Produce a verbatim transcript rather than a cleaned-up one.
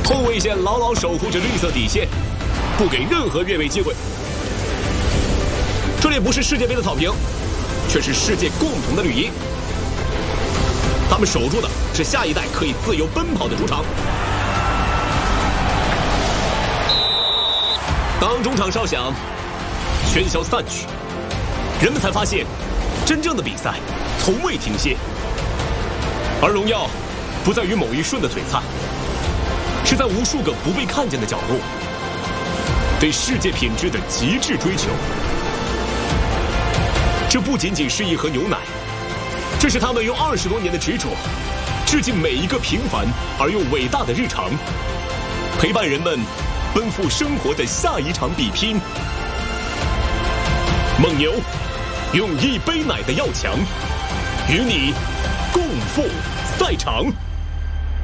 后卫线牢牢守护着绿色底线，不给任何越位机会。这里不是世界杯的草坪，却是世界共同的绿茵。他们守住的是下一代可以自由奔跑的主场。当中场哨响，喧嚣散去，人们才发现，真正的比赛从未停歇。而荣耀不在于某一瞬的璀璨，是在无数个不被看见的角落，对世界品质的极致追求。这不仅仅是一盒牛奶，这是他们用二十多年的执着，致敬每一个平凡而又伟大的日常，陪伴人们奔赴生活的下一场比拼。蒙牛用一杯奶的要强，与你共赴赛场。